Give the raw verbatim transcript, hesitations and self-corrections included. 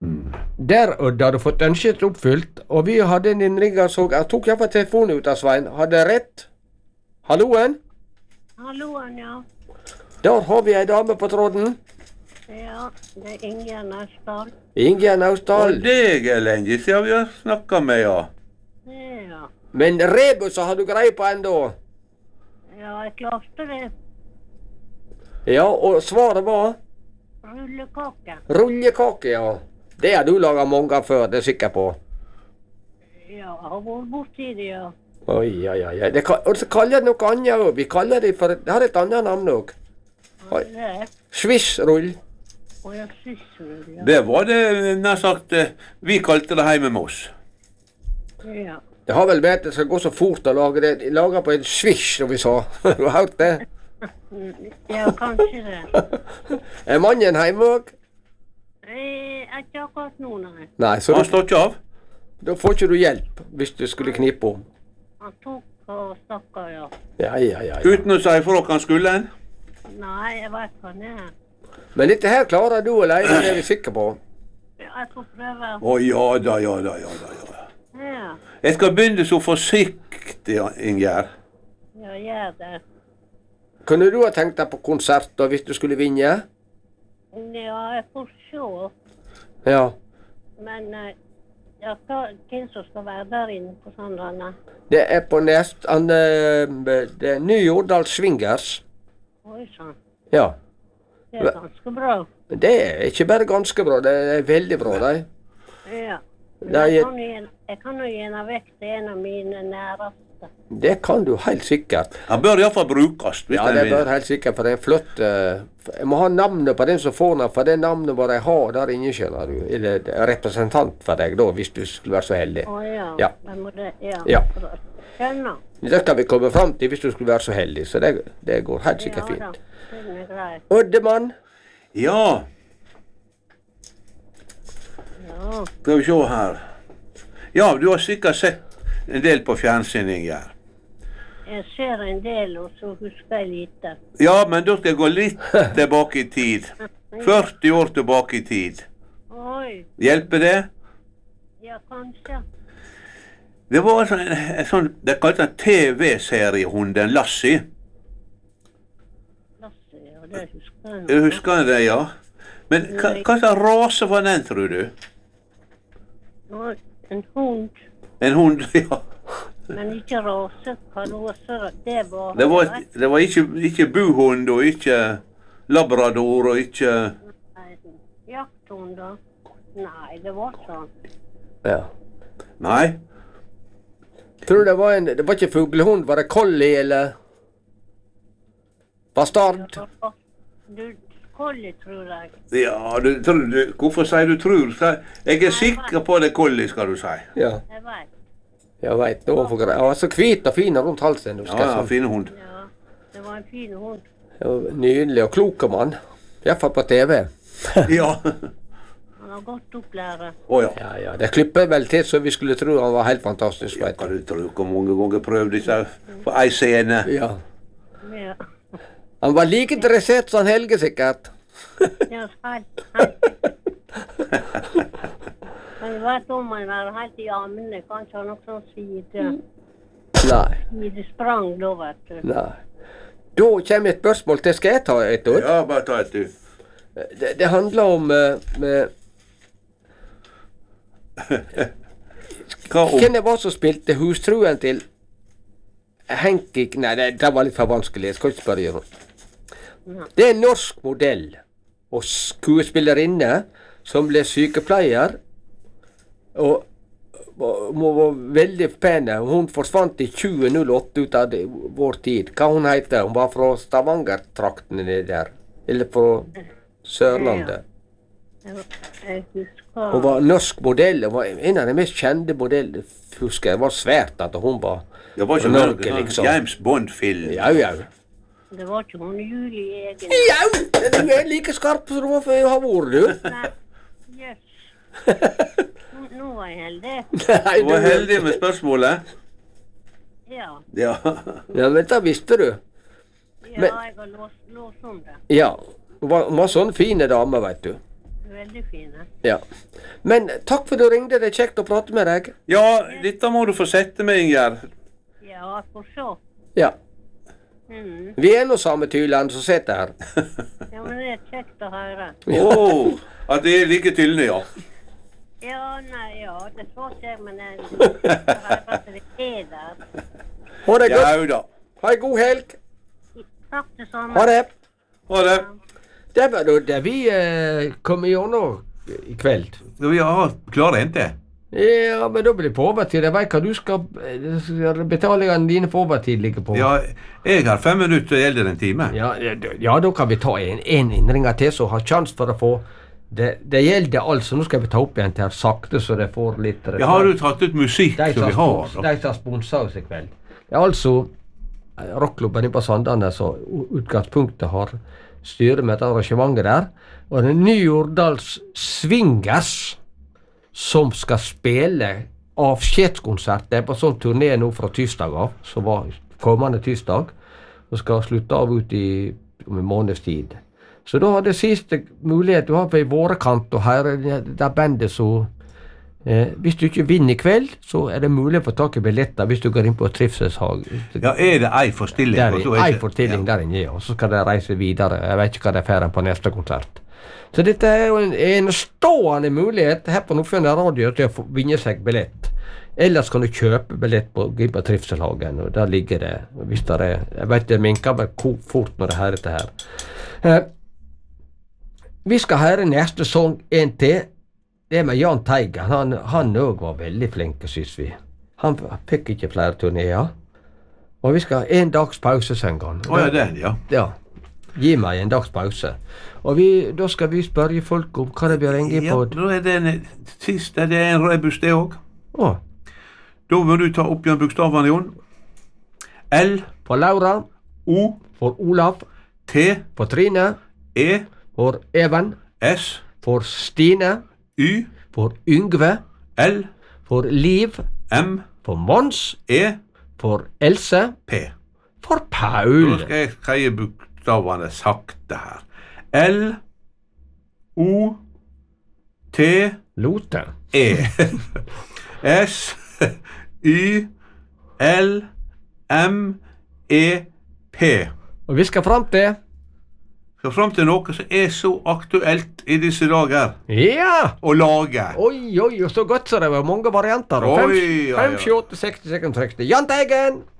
Der, Odd, hadde fått ønsket oppfylt, og vi hadde en innringer så jeg tok i hvert fall telefonen ut av Svein. Hadde rett. Halloen? Halloen, ja. Der har vi ei dame på tråden. Ja, det er Ingjerd Naustdal. Ingjerd Naustdal. Og deg er lenge siden vi har snakket med, ja. Ja. Men rebuser har du greie på enda? Ja, jeg klarte det. Ja, og svaret var? Rullekake. Rullekake, ja. Det har du laget mange før, det er jeg sikker på. Ja, jeg har vært borti det, ja. Oi, oi, oi. Det kan, og så kaller det noe annet også. Vi kaller det for, det har et annet navn også. Hva er det? Swissrull. Og jeg syssel, ja. Det var det, nær sagt, eh, vi kalte det hjemme med oss. Ja. Det har vel vært det skal gå så fort å lage det. De lager på en swish, som vi sa. Du har hørt det? Ja, kanskje det. Er mannen hjemme også? Eh, ikke akkurat nå, nei. Nei, så Han da, står ikke av. da får ikke du hjelp hvis du skulle knipe om. Han tok og stakka, ja. Ja, ja, ja, ja. Uten å si fra hva han skulle en. Nei, jeg vet hva det er. Men dette her klarer du alene, det er vi sikre på. Ja, jeg får prøve. Å ja da, ja da, ja da, ja. Ja, Jeg skal begynne så forsiktig, Ingjerd. ja, gjør det. Kunne du ha tenkt deg på konsert da, hvis du skulle vinne? Ja, jeg får se. Ja. Men eh, ja, hva, hvem som skal være der inne på Sandane? Det er på nest... Han, eh, det er Ny Jordal Swingers. Oi sann, Ja. det er ganske bra. Det er ikke bare ganske bra, det er veldig bra, de. Ja. Men Nei, jeg jeg- kan jo gjerne- jeg kan jo gjerne vekk til en av mine næreste. Det kan du helt sikkert. Han bør iallfall brukes. hvis Ja, den det vinner. bør helt sikkert, for det er flott. eh, Jeg må ha navnet på den som får den, for det navnet må de ha der inne, skjønner du. Eller det er representant for deg da, hvis du skulle være så heldig. Å ja. Ja. Jeg må det, ja. Ja. Skjønner. Det kan vi komme fram til hvis du skulle være så heldig, så det, det går helt sikkert Ja da, fint. den er grei. Oddemann, Ja, Ja. skal vi se her. Ja, du har sikkert sett en del på fjernsyn, Ingjerd. Jeg ser en del, og så husker jeg lite. Ja, men da skal jeg gå litt tilbake i tid. førti år tilbake i tid. Oi, Hjelper det? ja kanskje. Det var sånn, en sånn, det kalte en T V-serie, hunden Lassie. Lasse, ja, det husker jeg. Jeg husker det, ja. Men hva, hva slags rase var den, tror du? Oi, en hund, En hund, ja. men ikke rase. Hva rase det var? Det var, det var ikke, ikke buhund og ikke labrador og ikke... Nei, jakthund, da? Nei, det var sånn. ja. Nei, Tror du det var en, det var ikke fuglehund, var det collie eller bastard? Du, collie, tror jeg. ja, du, tror du, hvorfor sier du tror? Jeg er sikker på det collie, skal du si. Ja, Jeg vet. jeg vet nå for greit. Altså hvit og fin rundt halsen. Du Ja, skal ja, sånn. fine hund. Ja, det var en fin hund. Ja, nydelig og klok mann. I hvert fall på T V. Ja. Han har godt opplære. Å ja. Ja, ja. Det klipper vel til så vi skulle tro han var helt fantastisk. Ja, Vet kan du. du tro hvor mange ganger prøvde jeg seg på ei scene? Ja. Ja, Han var like interessert som Helge, sikkert. ja helt, helt. Men jeg vet om han var helt i armene. Kanskje han også side, Nei. sidesprang da, vet du. Nei. Da kommer et spørsmål til. Skal jeg ta et ord? Ja, bare ta et, du. Det, det handler om uh, med, Hva om Hvem det var som spilte hustruen til Henki... Nei, det, det var litt for vanskelig. Jeg skal ikke spørre om det. Det er en norsk modell og skuespillerinne som ble sykepleier. Og og må være veldig pene. Hun forsvant i tjue null åtte ut av det, vår tid. Hva hun heter? Hun var fra Stavanger-traktene nede der. Eller fra Sørlandet. Jeg, jeg husker... Hun var norsk modell. Hun var en av de mest kjente modellene. Husker jeg. Det var svært at hun var Det var ikke Norge, noe sånn liksom. James Bond-film. Jau, jau. Det var ikke hun Julie Egen. Jau! Du er like skarp som du var før jeg har vært, du. Nei, jøss. Nå, nå var jeg heldig. Nei, Du var heldig med spørsmålet. Ja, Ja. Ja, men det visste du. ja Men- jeg har låst, låst om det. Ja. Hun var, hun var sånn fine dame, vet du. Veldig fine. Ja. Men takk for du ringte, det er kjekt å prate med deg. Ja, dette må du få sette med, Ingjerd. Ja, for så. Ja. Mm. Vi er nå samme Tyland som sitter her. Ja, men det er kjekt å høre. Åh, at det er like tydelig, ja. Ja, nei, ja, det tror jeg, men jeg hører at det er der. Ha det godt. Ja, da. Ha en god helg. Takk det samme. Ha det. Ha det. Det var da det vi eh, kom gjennom i kveld. Skal vi ha klare ente? Ja, men da blir det på overtid. Jeg vet hva du skal eh, betalingene dine på overtid ligger på. Ja, jeg har fem minutter, det gjelder en time. Ja, ja, ja, da kan vi ta en, en innringer til, så har chans for å få det, det gjelder altså. Nå skal vi ta opp igjen til her sakte, så det får litt... Ja, har du tatt ut musikk de som vi har? De som har sponset oss i kveld. Ja, altså, rockklubben i på Sandane, så utgangspunktet har styret med et arrangementet der, og det er Nyjordals Swingers som skal spille avskjedskonsert. Det er på sånn turné nå fra tirsdag av, som var kommende tirsdag, og skal slutte av ut i om en måneds tid. Så da har det siste mulighet du har på i vårekant og her det bandet så eh, hvis du ikke vinner i kveld, så er det mulig å få tak i billetter hvis du går inn på Trivselshag. Ja, er det ei forstilling? Der og så er er ei det- fortelling ja. der inne, og så skal de reise videre. Jeg vet ikke hva de får på neste konsert. Så dette er jo en enestående mulighet her på Nordfjordeid Radio til å få vinne seg billett. Ellers kan du kjøpe billett på, gå inn på Trivselhagen, og der ligger det, hvis det er, jeg vet det minker bare ko- fort når det hører dette her. Eh, vi skal høre neste sang en til. Det er med Jan Teigen. Han, han også var veldig flink, synes vi. Han fikk ikke flere turnéer. Og vi skal ha en dags pause, synger han. Å ja, den, ja. Ja. Gi meg en dags pause. Og vi, da skal vi spørre folk om hva det blir ringe Ja, på. da er det en siste, det er en rebus det òg. Å, Da må du ta opp igjen bokstavene, Jon. L, for Laura, O, for Olav, T, for Trine, E, for Even, S, for Stine, Y, for Yngve, L, for Liv, M, for Mons, E, for Else, P. for Nå Paul. skal jeg kreie bokstavene sakte her. L, O, T, Lote. E, S, Y, L, M, E, P. Og vi skal fram til Skal fram til noe som er så aktuelt i disse dager. Ja! Å lage. Oi, oi, og så godt så det var mange varianter. Oi, fem, oi, oi. fem, sju, åtte, seksti, seksti, seksti. Jan Teigen!